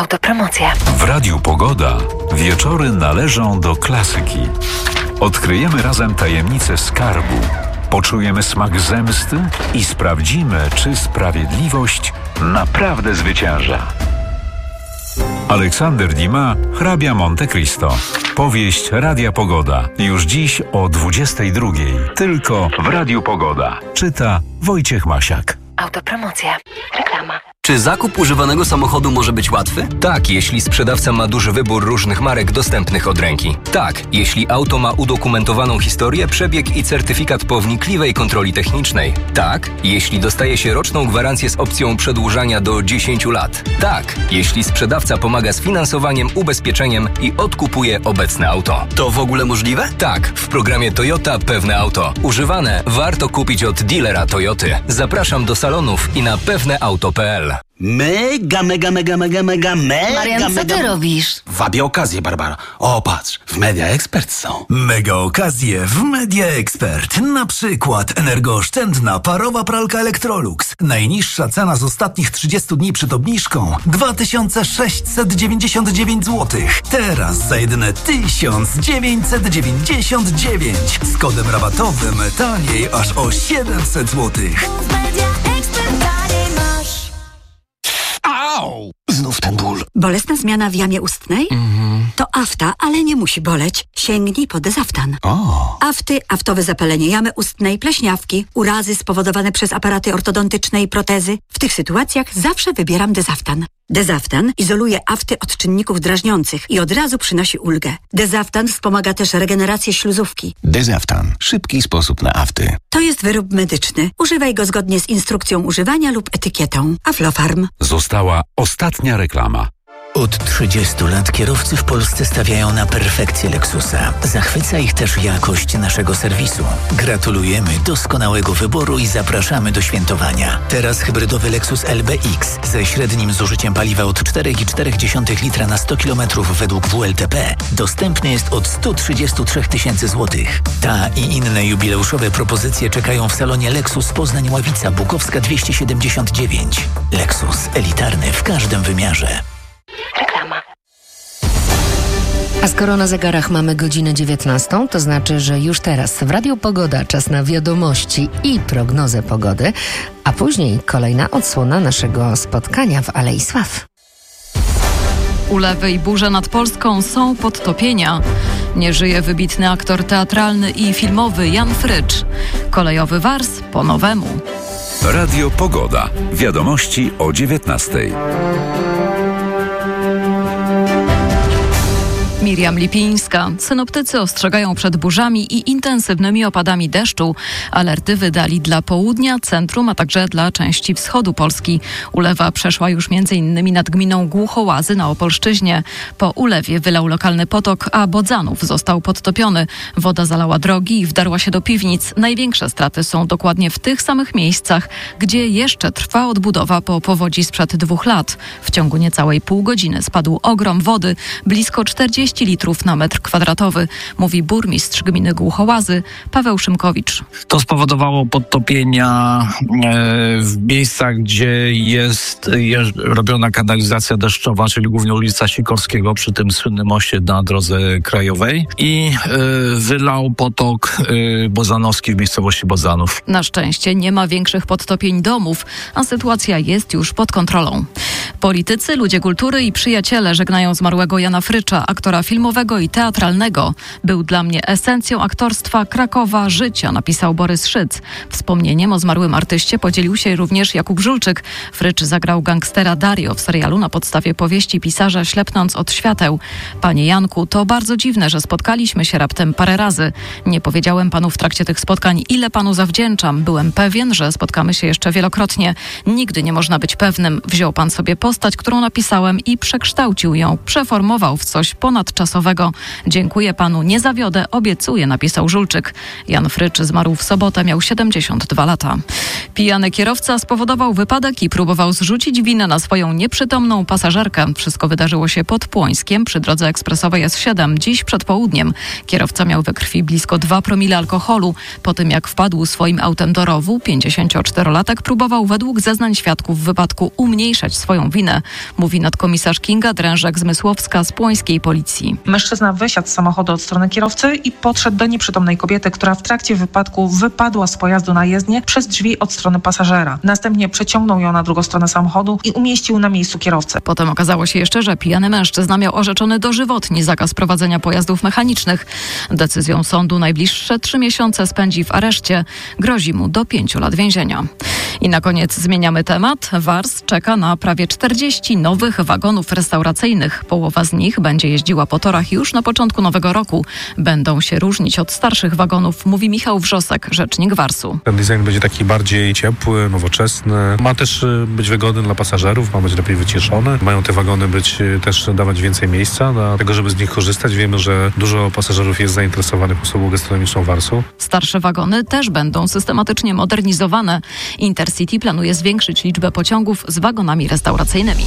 Autopromocja. W Radiu Pogoda wieczory należą do klasyki. Odkryjemy razem tajemnicę skarbu, poczujemy smak zemsty i sprawdzimy, czy sprawiedliwość naprawdę zwycięża. Aleksander Dumas, hrabia Monte Cristo. Powieść Radia Pogoda. Już dziś o 22:00. Tylko w Radiu Pogoda. Czyta Wojciech Masiak. Autopromocja. Reklama. Czy zakup używanego samochodu może być łatwy? Tak, jeśli sprzedawca ma duży wybór różnych marek dostępnych od ręki. Tak, jeśli auto ma udokumentowaną historię, przebieg i certyfikat po wnikliwej kontroli technicznej. Tak, jeśli dostaje się roczną gwarancję z opcją przedłużania do 10 lat. Tak, jeśli sprzedawca pomaga z finansowaniem, ubezpieczeniem i odkupuje obecne auto. To w ogóle możliwe? Tak, w programie Toyota Pewne Auto. Używane warto kupić od dealera Toyoty. Zapraszam do salonów i na pewneauto.pl. Mega. Marian, co ty robisz? Wabię okazję, Barbara. O, patrz, w Media Expert są. Mega okazje w Media Expert. Na przykład energooszczędna parowa pralka Electrolux. Najniższa cena z ostatnich 30 dni przed obniżką 2699 zł. Teraz za jedyne 1999. Z kodem rabatowym taniej aż o 700 zł. Au! Znów ten ból. Bolesna zmiana w jamie ustnej? To afta, ale nie musi boleć. Sięgnij po Dezaftan. Afty, aftowe zapalenie jamy ustnej, pleśniawki, urazy spowodowane przez aparaty ortodontyczne i protezy. W tych sytuacjach zawsze wybieram Dezaftan. Dezaftan izoluje afty od czynników drażniących i od razu przynosi ulgę. Dezaftan wspomaga też regenerację śluzówki. Dezaftan. Szybki sposób na afty. To jest wyrób medyczny. Używaj go zgodnie z instrukcją używania lub etykietą. Aflofarm. Została ostatnia reklama. Od 30 lat kierowcy w Polsce stawiają na perfekcję Lexusa. Zachwyca ich też jakość naszego serwisu. Gratulujemy doskonałego wyboru i zapraszamy do świętowania. Teraz hybrydowy Lexus LBX ze średnim zużyciem paliwa od 4,4 litra na 100 km według WLTP dostępny jest od 133 000 złotych. Ta i inne jubileuszowe propozycje czekają w salonie Lexus Poznań-Ławica Bukowska 279. Lexus elitarny w każdym wymiarze. Reklama. A skoro na zegarach mamy godzinę 19, to znaczy, że już teraz w Radiu Pogoda czas na wiadomości i prognozę pogody, a później kolejna odsłona naszego spotkania w Alei Sław. Ulewy i burze nad Polską są podtopienia. Nie żyje wybitny aktor teatralny i filmowy Jan Frycz. Kolejowy wars po nowemu. Radio Pogoda. Wiadomości o 19:00. Miriam Lipińska. Synoptycy ostrzegają przed burzami i intensywnymi opadami deszczu. Alerty wydali dla południa, centrum, a także dla części wschodu Polski. Ulewa przeszła już m.in. nad gminą Głuchołazy na Opolszczyźnie. Po ulewie wylał lokalny potok, a Bodzanów został podtopiony. Woda zalała drogi i wdarła się do piwnic. Największe straty są dokładnie w tych samych miejscach, gdzie jeszcze trwa odbudowa po powodzi sprzed 2 lat. W ciągu niecałej pół godziny spadł ogrom wody, blisko 40 litrów na metr kwadratowy, mówi burmistrz gminy Głuchołazy Paweł Szymkowicz. To spowodowało podtopienia w miejscach, gdzie jest robiona kanalizacja deszczowa, czyli głównie ulica Sikorskiego przy tym słynnym moście na drodze krajowej i wylał potok Bozanowski w miejscowości Bodzanów. Na szczęście nie ma większych podtopień domów, a sytuacja jest już pod kontrolą. Politycy, ludzie kultury i przyjaciele żegnają zmarłego Jana Frycza, aktora filmowego i teatralnego. Był dla mnie esencją aktorstwa, Krakowa, życia, napisał Borys Szyc. Wspomnieniem o zmarłym artyście podzielił się również Jakub Żulczyk. Frycz zagrał gangstera Dario w serialu na podstawie powieści pisarza Ślepnąc od świateł. Panie Janku, to bardzo dziwne, że spotkaliśmy się raptem parę razy. Nie powiedziałem panu w trakcie tych spotkań, ile panu zawdzięczam. Byłem pewien, że spotkamy się jeszcze wielokrotnie. Nigdy nie można być pewnym. Wziął pan sobie postać, którą napisałem i przekształcił ją, przeformował w coś ponadczasowego. Dziękuję panu, nie zawiodę, obiecuję, napisał Żulczyk. Jan Frycz zmarł w sobotę, miał 72 lata. Pijany kierowca spowodował wypadek i próbował zrzucić winę na swoją nieprzytomną pasażerkę. Wszystko wydarzyło się pod Płońskiem przy drodze ekspresowej S7 dziś przed południem. Kierowca miał we krwi blisko 2 promile alkoholu. Po tym jak wpadł swoim autem do rowu, 54-latek próbował według zeznań świadków w wypadku umniejszać swoją winę. podwójne, mówi nadkomisarz Kinga Drężek-Zmysłowska z Płońskiej Policji. Mężczyzna wysiadł z samochodu od strony kierowcy i podszedł do nieprzytomnej kobiety, która w trakcie wypadku wypadła z pojazdu na jezdnię przez drzwi od strony pasażera. Następnie przeciągnął ją na drugą stronę samochodu i umieścił na miejscu kierowcy. Potem okazało się jeszcze, że pijany mężczyzna miał orzeczony dożywotni zakaz prowadzenia pojazdów mechanicznych. Decyzją sądu najbliższe 3 miesiące spędzi w areszcie. Grozi mu do 5 lat więzienia. I na koniec zmieniamy temat. Wars czeka na prawie 40 nowych wagonów restauracyjnych. Połowa z nich będzie jeździła po torach już na początku nowego roku. Będą się różnić od starszych wagonów, mówi Michał Wrzosek, rzecznik Warsu. Ten design będzie taki bardziej ciepły, nowoczesny. Ma też być wygodny dla pasażerów, ma być lepiej wyciszony. Mają te wagony też dawać więcej miejsca, dlatego żeby z nich korzystać. Wiemy, że dużo pasażerów jest zainteresowanych usługą gastronomiczną Warsu. Starsze wagony też będą systematycznie modernizowane. Intercity planuje zwiększyć liczbę pociągów z wagonami restauracyjnymi.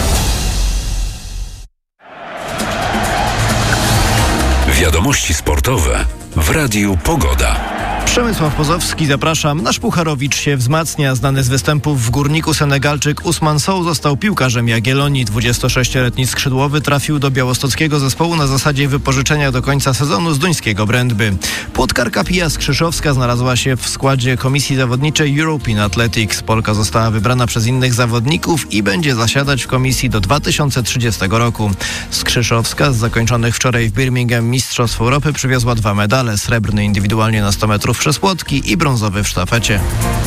Wiadomości sportowe w Radiu Pogoda. Przemysław Pozowski, zapraszam. Nasz Pucharowicz się wzmacnia. Znany z występów w Górniku Senegalczyk Ousmane Sow został piłkarzem Jagiellonii. 26-letni skrzydłowy trafił do białostockiego zespołu na zasadzie wypożyczenia do końca sezonu z duńskiego Brøndby. Płotkarka Pia Skrzyszowska znalazła się w składzie komisji zawodniczej European Athletics. Polka została wybrana przez innych zawodników i będzie zasiadać w komisji do 2030 roku. Skrzyszowska z zakończonych wczoraj w Birmingham Mistrzostw Europy przywiozła 2 medale. Srebrny indywidualnie na 100 metrów przez płotki i brązowy w sztafecie.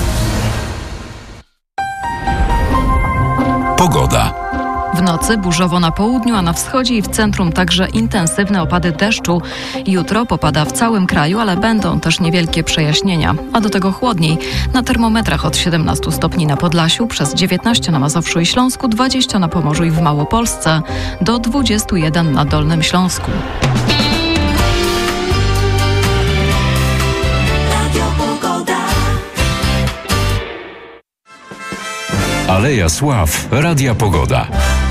Pogoda. W nocy burzowo na południu, a na wschodzie i w centrum także intensywne opady deszczu. Jutro popada w całym kraju, ale będą też niewielkie przejaśnienia, a do tego chłodniej. Na termometrach od 17 stopni na Podlasiu, przez 19 na Mazowszu i Śląsku, 20 na Pomorzu i w Małopolsce, do 21 na Dolnym Śląsku. Aleja Sław Radia Pogoda.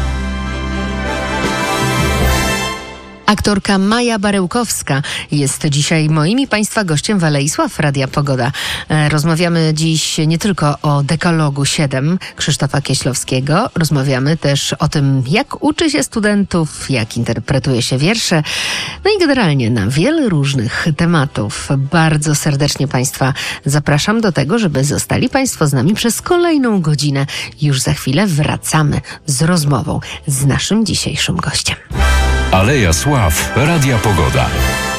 Aktorka Maja Barełkowska jest dzisiaj moim i Państwa gościem w Alei Sław Radia Pogoda. Rozmawiamy dziś nie tylko o Dekalogu 7 Krzysztofa Kieślowskiego. Rozmawiamy też o tym, jak uczy się studentów, jak interpretuje się wiersze. No i generalnie na wiele różnych tematów. Bardzo serdecznie Państwa zapraszam do tego, żeby zostali Państwo z nami przez kolejną godzinę. Już za chwilę wracamy z rozmową z naszym dzisiejszym gościem. Aleja Sław Radia Pogoda.